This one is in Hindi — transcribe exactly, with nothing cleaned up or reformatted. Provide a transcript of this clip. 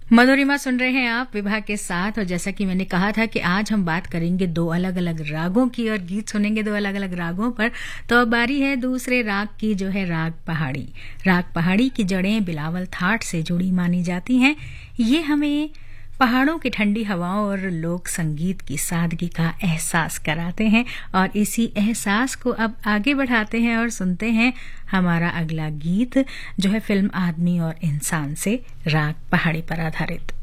मधुरिमा सुन रहे हैं आप विभा के साथ। और जैसा कि मैंने कहा था कि आज हम बात करेंगे दो अलग अलग रागों की और गीत सुनेंगे दो अलग अलग रागों पर। तो अब बारी है दूसरे राग की, जो है राग पहाड़ी। राग पहाड़ी की जड़ें बिलावल थाट से जुड़ी मानी जाती हैं। ये हमें पहाड़ों की ठंडी हवाओं और लोक संगीत की सादगी का एहसास कराते हैं। और इसी एहसास को अब आगे बढ़ाते हैं और सुनते हैं हमारा अगला गीत, जो है फिल्म आदमी और इंसान से राग पहाड़ी पर आधारित।